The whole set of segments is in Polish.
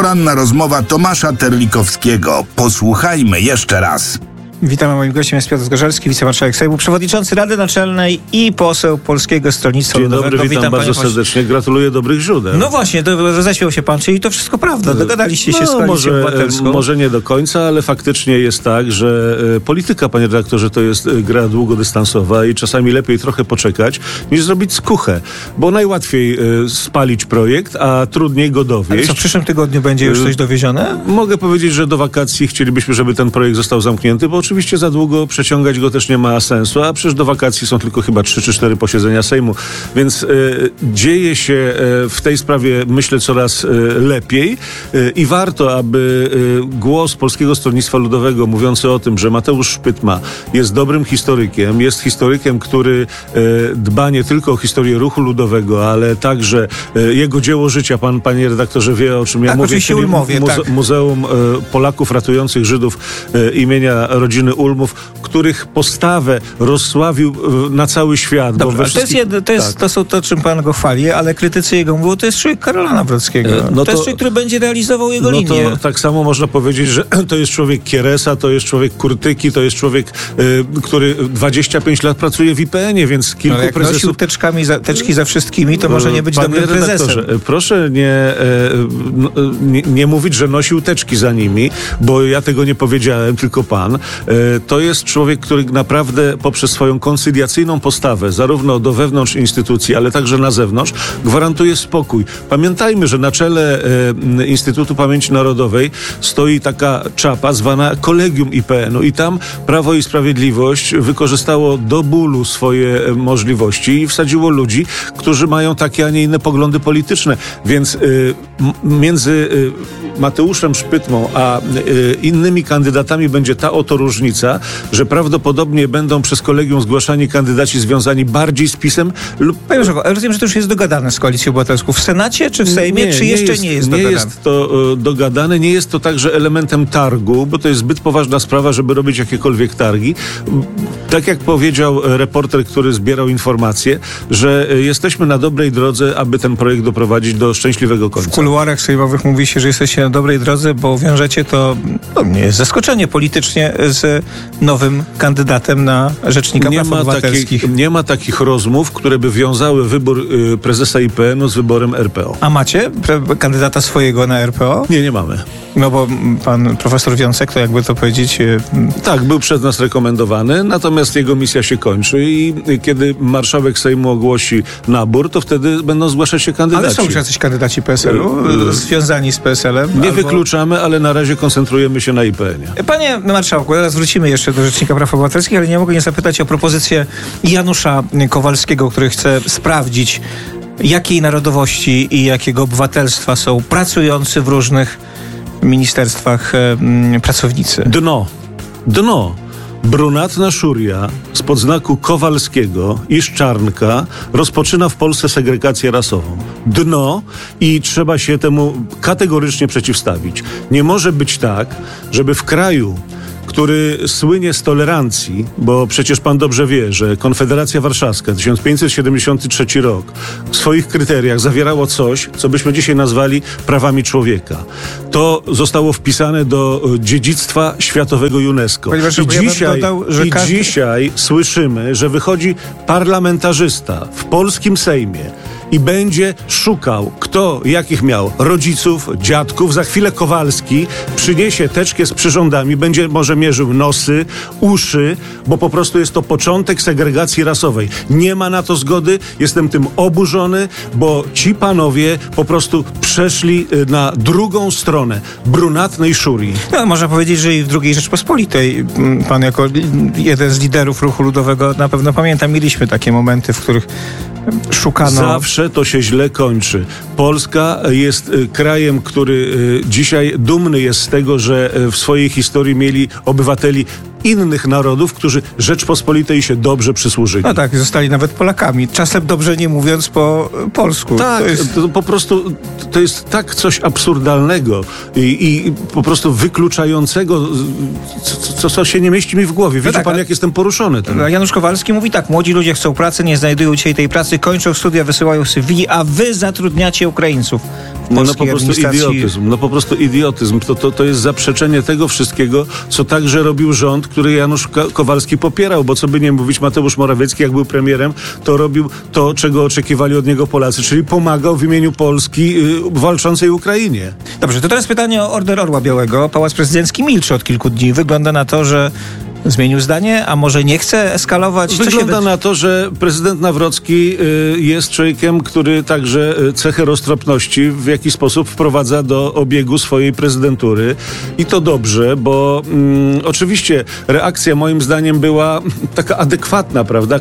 Poranna rozmowa Tomasza Terlikowskiego. Posłuchajmy jeszcze raz. Witamy, moim gościem jest Piotr Zgorzelski, wicemarszałek Sejmu, przewodniczący Rady Naczelnej i poseł Polskiego Stronnictwa Ludowego. Dzień dobry, witam bardzo serdecznie. Gratuluję dobrych źródeł. No właśnie, roześmiał się pan, czyli to wszystko prawda. Dogadaliście się z Koalicją Obywatelską. Może nie do końca, ale faktycznie jest tak, że polityka, panie redaktorze, to jest gra długodystansowa i czasami lepiej trochę poczekać, niż zrobić skuchę. Bo najłatwiej spalić projekt, a trudniej go dowieść. Ale co, w przyszłym tygodniu będzie już coś dowiezione? Mogę powiedzieć, że do wakacji chcielibyśmy, żeby ten projekt został zamknięty, bo oczywiście za długo przeciągać go też nie ma sensu, a przecież do wakacji są tylko chyba 3 czy 4 posiedzenia Sejmu, więc dzieje się w tej sprawie, myślę, coraz lepiej i warto, aby głos Polskiego Stronnictwa Ludowego mówiący o tym, że Mateusz Szpytma jest dobrym historykiem, jest historykiem, który dba nie tylko o historię ruchu ludowego, ale także jego dzieło życia, panie redaktorze wie, o czym ja mówię, czyli Ulmowie, Muzeum Polaków Ratujących Żydów imienia rodziny Ulmów, których postawę rozsławił na cały świat. Dobrze, to są to, czym pan go chwali, ale krytycy jego mówią, to jest człowiek Karola Nawrockiego. To jest człowiek, który będzie realizował jego linię. To tak samo można powiedzieć, że to jest człowiek Kieresa, to jest człowiek Kurtyki, to jest człowiek, który 25 lat pracuje w IPN-ie, więc kilku jak prezesów... nosił teczki za wszystkimi, to może nie być dobrym prezesem. Proszę nie mówić, że nosił teczki za nimi, bo ja tego nie powiedziałem, tylko pan. To jest człowiek, który naprawdę poprzez swoją koncyliacyjną postawę, zarówno do wewnątrz instytucji, ale także na zewnątrz, gwarantuje spokój. Pamiętajmy, że na czele Instytutu Pamięci Narodowej stoi taka czapa zwana Kolegium IPN-u i tam Prawo i Sprawiedliwość wykorzystało do bólu swoje możliwości i wsadziło ludzi, którzy mają takie, a nie inne poglądy polityczne. Więc między Mateuszem Szpytmą a innymi kandydatami będzie ta oto różnica, że prawdopodobnie będą przez kolegium zgłaszani kandydaci związani bardziej z PiS-em lub... Panie Marszałku, ale rozumiem, że to już jest dogadane z Koalicją Obywatelską. W Senacie czy w Sejmie, czy jeszcze nie jest dogadane? Nie jest to dogadane, nie jest to także elementem targu, bo to jest zbyt poważna sprawa, żeby robić jakiekolwiek targi. Tak jak powiedział reporter, który zbierał informacje, że jesteśmy na dobrej drodze, aby ten projekt doprowadzić do szczęśliwego końca. W kuluarach sejmowych mówi się, że jesteście na dobrej drodze, bo wiążecie to, nie jest zaskoczenie politycznie, z nowym kandydatem na rzecznika praw obywatelskich. Nie ma takich rozmów, które by wiązały wybór prezesa IPN-u z wyborem RPO. A macie kandydata swojego na RPO? Nie mamy. No bo pan profesor Wiącek, to jakby to powiedzieć... Tak, był przez nas rekomendowany, natomiast jego misja się kończy i kiedy marszałek Sejmu ogłosi nabór, to wtedy będą zgłaszać się kandydaci. Ale są już jacyś kandydaci PSL-u związani z PSL-em? Nie wykluczamy, ale na razie koncentrujemy się na IPN-ie. Panie marszałku, teraz wrócimy jeszcze do Rzecznika Praw Obywatelskich, ale nie mogę nie zapytać o propozycję Janusza Kowalskiego, który chce sprawdzić, jakiej narodowości i jakiego obywatelstwa są pracujący w różnych ministerstwach pracownicy. Dno. Brunatna Szuria spod znaku Kowalskiego i Szczarnka rozpoczyna w Polsce segregację rasową. Dno i trzeba się temu kategorycznie przeciwstawić. Nie może być tak, żeby w kraju, który słynie z tolerancji, bo przecież pan dobrze wie, że Konfederacja Warszawska 1573 rok w swoich kryteriach zawierało coś, co byśmy dzisiaj nazwali prawami człowieka. To zostało wpisane do dziedzictwa światowego UNESCO. Dzisiaj słyszymy, że wychodzi parlamentarzysta w polskim Sejmie i będzie szukał, kto jakich miał rodziców, dziadków. Za chwilę Kowalski przyniesie teczkę z przyrządami, będzie może mierzył nosy, uszy, bo po prostu jest to początek segregacji rasowej. Nie ma na to zgody, jestem tym oburzony, bo ci panowie po prostu przeszli na drugą stronę brunatnej Szurii. No, można powiedzieć, że i w II Rzeczpospolitej pan jako jeden z liderów ruchu ludowego na pewno pamięta, mieliśmy takie momenty, w których szukano... Zawsze to się źle kończy. Polska jest krajem, który dzisiaj dumny jest z tego, że w swojej historii mieli obywateli innych narodów, którzy Rzeczpospolitej się dobrze przysłużyli. No tak, zostali nawet Polakami. Czasem dobrze nie mówiąc po polsku. Tak, to po prostu to jest tak coś absurdalnego i po prostu wykluczającego, co się nie mieści mi w głowie. Widzi pan, jak jestem poruszony tym. Janusz Kowalski mówi tak: młodzi ludzie chcą pracy, nie znajdują dzisiaj tej pracy, kończą studia, wysyłają CV, a wy zatrudniacie Ukraińców. polskiej administracji. Po prostu idiotyzm. To jest zaprzeczenie tego wszystkiego, co także robił rząd, który Janusz Kowalski popierał, bo co by nie mówić, Mateusz Morawiecki, jak był premierem, to robił to, czego oczekiwali od niego Polacy, czyli pomagał w imieniu Polski walczącej Ukrainie. Dobrze, to teraz pytanie o Order Orła Białego. Pałac Prezydencki milczy od kilku dni. Wygląda na to, że zmienił zdanie, a może nie chce eskalować? Wygląda na to, że prezydent Nawrocki jest człowiekiem, który także cechę roztropności w jakiś sposób wprowadza do obiegu swojej prezydentury. I to dobrze, bo oczywiście reakcja moim zdaniem była taka adekwatna, prawda?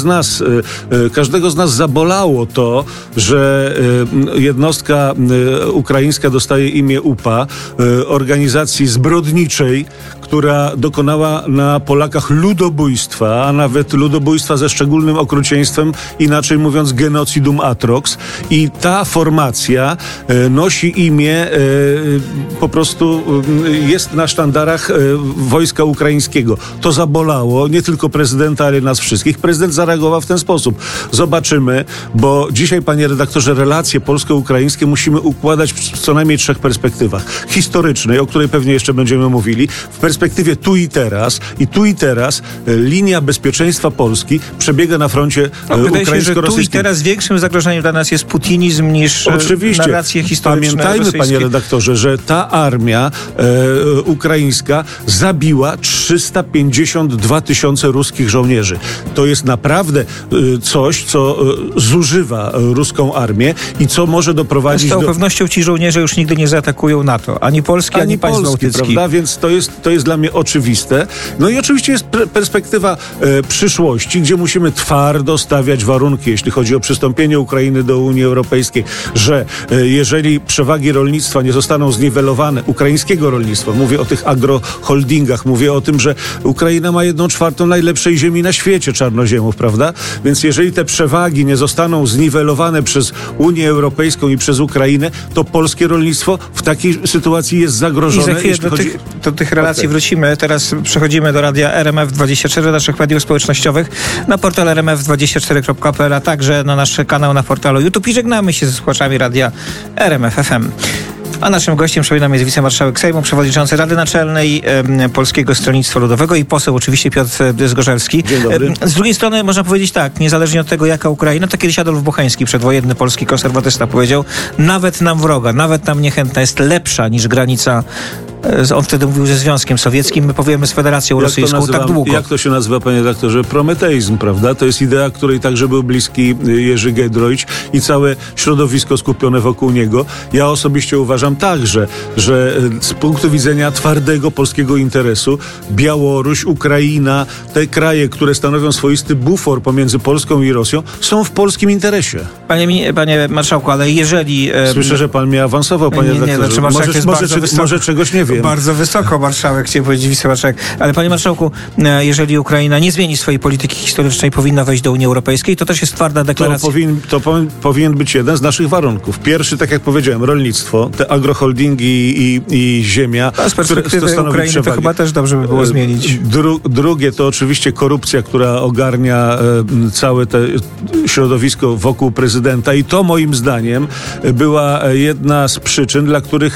Każdego z nas zabolało to, że jednostka ukraińska dostaje imię UPA, organizacji zbrodniczej, która dokonała na Polakach ludobójstwa, a nawet ludobójstwa ze szczególnym okrucieństwem, inaczej mówiąc genocidum atrox. I ta formacja nosi imię, po prostu jest na sztandarach wojska ukraińskiego. To zabolało nie tylko prezydenta, ale nas wszystkich. Prezydent zareagował w ten sposób. Zobaczymy, bo dzisiaj, panie redaktorze, relacje polsko-ukraińskie musimy układać w co najmniej 3 perspektywach. Historycznej, o której pewnie jeszcze będziemy mówili, w perspektywie tu i teraz linia bezpieczeństwa Polski przebiega na froncie ukraińsko-rosyjskim. Wydaje się, że tu i teraz większym zagrożeniem dla nas jest putinizm niż narracje historyczne. Pamiętajmy, rosyjskie. panie redaktorze, że ta armia ukraińska zabiła 352 tysiące ruskich żołnierzy. To jest naprawdę coś, co zużywa ruską armię i co może doprowadzić z całą pewnością ci żołnierze już nigdy nie zaatakują NATO. Ani Polski, ani państw bałtyckich. Prawda? Więc to jest dla mnie oczywiste. No i oczywiście jest perspektywa przyszłości, gdzie musimy twardo stawiać warunki, jeśli chodzi o przystąpienie Ukrainy do Unii Europejskiej, że jeżeli przewagi rolnictwa nie zostaną zniwelowane, ukraińskiego rolnictwa, mówię o tych agroholdingach, mówię o tym, że Ukraina ma 1/4 najlepszej ziemi na świecie, czarnoziemów, prawda? Więc jeżeli te przewagi nie zostaną zniwelowane przez Unię Europejską i przez Ukrainę, to polskie rolnictwo w takiej sytuacji jest zagrożone. I za chwilę do tych relacji wrócimy. Teraz przechodzimy do radia RMF24, naszych mediów społecznościowych, na portal rmf24.pl, a także na nasz kanał na portalu YouTube i żegnamy się ze słuchaczami radia RMF FM. A naszym gościem, przypominam, jest wicemarszałek Sejmu, przewodniczący Rady Naczelnej Polskiego Stronnictwa Ludowego i poseł oczywiście Piotr Zgorzelski. Dzień dobry. Z drugiej strony można powiedzieć tak, niezależnie od tego, jaka Ukraina, to kiedyś Adolf Bocheński, przedwojenny polski konserwatysta, powiedział: nawet nam wroga, nawet nam niechętna jest lepsza niż granica. On wtedy mówił ze Związkiem Sowieckim, my powiemy z Federacją Rosyjską tak długo. Jak to się nazywa, panie redaktorze? Prometeizm, prawda? To jest idea, której także był bliski Jerzy Giedroyć i całe środowisko skupione wokół niego. Ja osobiście uważam także, że z punktu widzenia twardego polskiego interesu Białoruś, Ukraina, te kraje, które stanowią swoisty bufor pomiędzy Polską i Rosją, są w polskim interesie. Panie marszałku, ale jeżeli... Słyszę, że pan mnie awansował, panie redaktorze. Może czegoś nie wiem. Bardzo wysoko marszałek, chciałem powiedzieć wicemarszałek. Ale panie marszałku, jeżeli Ukraina nie zmieni swojej polityki historycznej, powinna wejść do Unii Europejskiej, to też jest twarda deklaracja. To powinien być jeden z naszych warunków. Pierwszy, tak jak powiedziałem, rolnictwo, te agroholdingi i ziemia. A z perspektywy Ukrainy to chyba też dobrze by było zmienić. Drugie to oczywiście korupcja, która ogarnia całe te środowisko wokół prezydenta i to moim zdaniem była jedna z przyczyn, dla których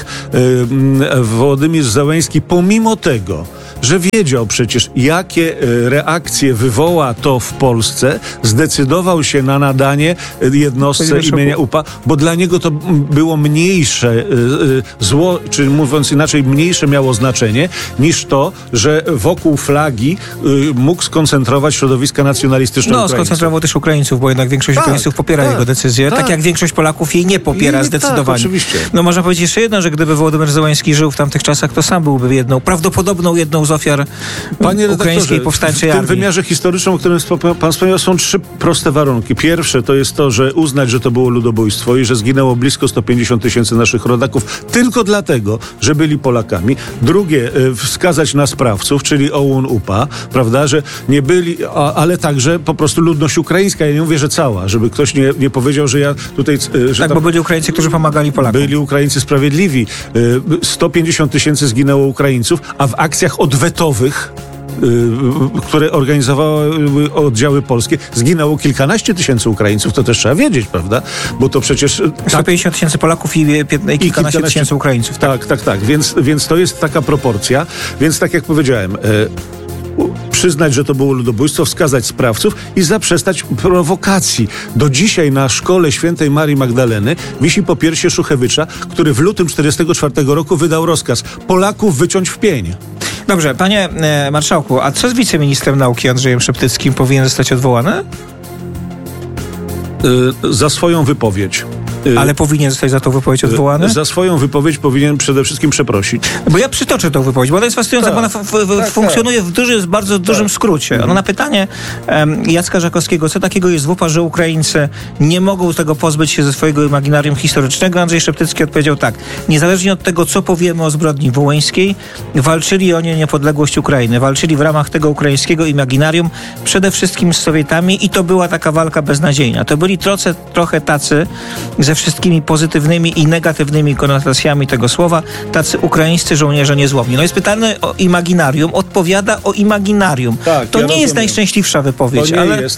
Wołodymyr Zełenski, pomimo tego, że wiedział przecież, jakie reakcje wywoła to w Polsce, zdecydował się na nadanie jednostce imienia UPA, bo dla niego to było mniejsze zło, czy mówiąc inaczej, mniejsze miało znaczenie niż to, że wokół flagi mógł skoncentrować środowiska nacjonalistyczne Ukraińców. Skoncentrował też Ukraińców, bo jednak większość Ukraińców popiera jego decyzję, tak jak większość Polaków jej nie popiera zdecydowanie. Tak, oczywiście. No można powiedzieć jeszcze jedno, że gdyby Wołodymyr Zełenski żył w tamtych czasach, to sam byłby prawdopodobną jedną z ofiar ukraińskiej powstańczej armii. W tym wymiarze historycznym, o którym pan wspomniał, są 3 proste warunki. Pierwsze to jest to, że uznać, że to było ludobójstwo i że zginęło blisko 150 tysięcy naszych rodaków tylko dlatego, że byli Polakami. Drugie, wskazać na sprawców, czyli OUN, UPA, prawda, że nie byli, ale także po prostu ludność ukraińska. Ja nie mówię, że cała, żeby ktoś nie powiedział, że ja tutaj... Że bo byli Ukraińcy, którzy pomagali Polakom. Byli Ukraińcy sprawiedliwi. 150 tysięcy zginęło Ukraińców, a w akcjach odwetowych które organizowały oddziały polskie, zginęło kilkanaście tysięcy Ukraińców, to też trzeba wiedzieć, prawda? Bo to przecież... 150 tysięcy Polaków i kilkanaście tysięcy Ukraińców. Tak. Więc to jest taka proporcja. Więc tak jak powiedziałem, przyznać, że to było ludobójstwo, wskazać sprawców i zaprzestać prowokacji. Do dzisiaj na szkole świętej Marii Magdaleny wisi popiersie Szuchewycza, który w lutym 1944 roku wydał rozkaz Polaków wyciąć w pień. Dobrze, panie marszałku, a co z wiceministrem nauki Andrzejem Szeptyckim? Powinien zostać odwołany? Za swoją wypowiedź. Ale powinien zostać za tą wypowiedź odwołany? Za swoją wypowiedź powinien przede wszystkim przeprosić. Bo ja przytoczę tą wypowiedź, bo ona jest fascynująca, bo ona funkcjonuje w bardzo dużym skrócie. Ona na pytanie Jacka Żakowskiego, co takiego jest WUPA, że Ukraińcy nie mogą tego pozbyć się ze swojego imaginarium historycznego, Andrzej Szeptycki odpowiedział tak: niezależnie od tego, co powiemy o zbrodni wołyńskiej, walczyli oni o niepodległość Ukrainy. Walczyli w ramach tego ukraińskiego imaginarium przede wszystkim z Sowietami i to była taka walka beznadziejna. To byli trochę tacy ze wszystkimi pozytywnymi i negatywnymi konotacjami tego słowa, tacy ukraińscy żołnierze niezłomni. No jest pytany o imaginarium, odpowiada o imaginarium. Tak, to nie jest najszczęśliwsza wypowiedź.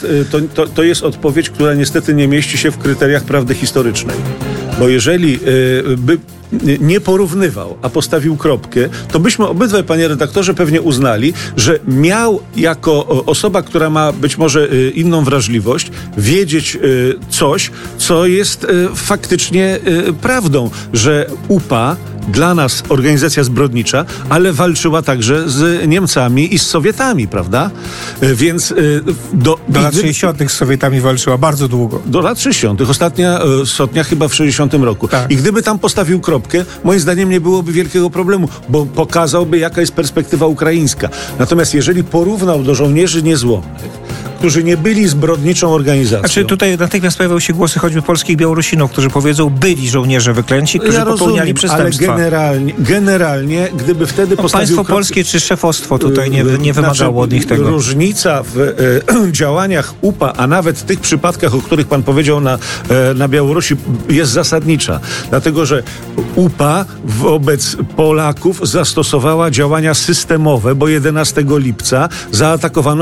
To jest odpowiedź, która niestety nie mieści się w kryteriach prawdy historycznej. Bo jeżeli by nie porównywał, a postawił kropkę, to byśmy obydwaj, panie redaktorze, pewnie uznali, że miał jako osoba, która ma być może inną wrażliwość, wiedzieć coś, co jest faktycznie prawdą, że UPA dla nas organizacja zbrodnicza, ale walczyła także z Niemcami i z Sowietami, prawda? Więc do lat 60. z Sowietami walczyła bardzo długo. Do lat 60. Ostatnia sotnia chyba w 60 roku. Tak. I gdyby tam postawił kropkę, moim zdaniem nie byłoby wielkiego problemu, bo pokazałby, jaka jest perspektywa ukraińska. Natomiast jeżeli porównał do żołnierzy niezłomnych, którzy nie byli zbrodniczą organizacją. Znaczy tutaj natychmiast pojawiały się głosy choćby polskich Białorusinów, którzy powiedzą, byli żołnierze wyklęci, którzy popełniali przestępstwa. Ale generalnie, gdyby wtedy postawił państwo polskie czy szefostwo tutaj nie wymagało od nich tego. Różnica w działaniach UPA, a nawet w tych przypadkach, o których pan powiedział na Białorusi, jest zasadnicza. Dlatego, że UPA wobec Polaków zastosowała działania systemowe, bo 11 lipca zaatakowano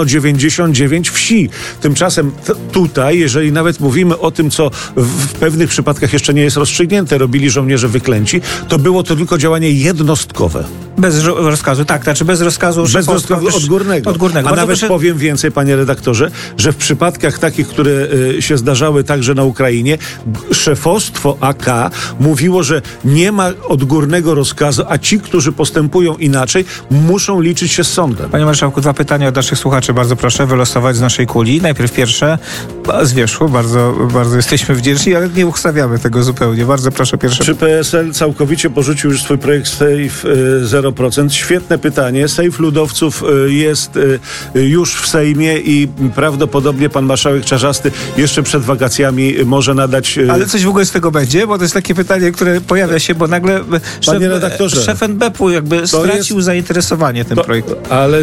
99 wsi. Tymczasem tutaj, jeżeli nawet mówimy o tym, co w pewnych przypadkach jeszcze nie jest rozstrzygnięte, robili żołnierze wyklęci, to było to tylko działanie jednostkowe. Bez rozkazu, tak, znaczy bez rozkazu odgórnego. A nawet powiem więcej, panie redaktorze, że w przypadkach takich, które się zdarzały także na Ukrainie, szefostwo AK mówiło, że nie ma odgórnego rozkazu, a ci, którzy postępują inaczej, muszą liczyć się z sądem. Panie marszałku, 2 pytania od naszych słuchaczy, bardzo proszę wylosować z naszej kuli. Najpierw pierwsze, z wierzchu, bardzo jesteśmy wdzięczni, ale nie ustawiamy tego zupełnie. Bardzo proszę, pierwsze. Czy PSL całkowicie porzucił już swój projekt Safe 0%? Świetne pytanie. Safe ludowców jest już w Sejmie i prawdopodobnie pan marszałek Czarzasty jeszcze przed wakacjami może nadać... Ale coś w ogóle z tego będzie? Bo to jest takie pytanie, które pojawia się, bo nagle szef NBP-u jakby stracił zainteresowanie tym projektem. Ale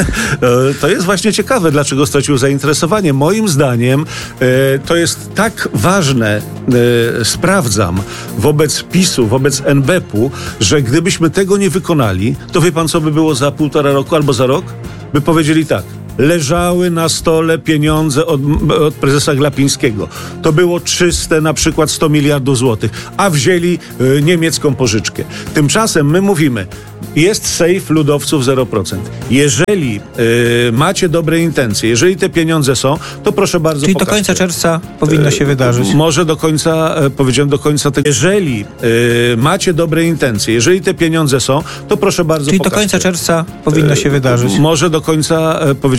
to jest właśnie ciekawe, dlaczego stracił zainteresowanie. Moim zdaniem to jest tak ważne, sprawdzam, wobec PiS-u, wobec NBP-u, że gdybyśmy tego nie wykonali, to wie pan, co by było za 1,5 roku albo za rok? By powiedzieli tak: leżały na stole pieniądze od prezesa Glapińskiego. To było czyste na przykład 100 miliardów złotych, a wzięli niemiecką pożyczkę. Tymczasem my mówimy, jest safe ludowców 0%. Jeżeli macie dobre intencje, jeżeli te pieniądze są, to proszę bardzo, czyli pokażcie. Do końca czerwca powinno się wydarzyć. Może do końca, powiedziałem do końca tego. Jeżeli macie dobre intencje, jeżeli te pieniądze są, to proszę bardzo, czyli pokażcie. Do końca czerwca powinno się wydarzyć. Może do końca, powiedziałem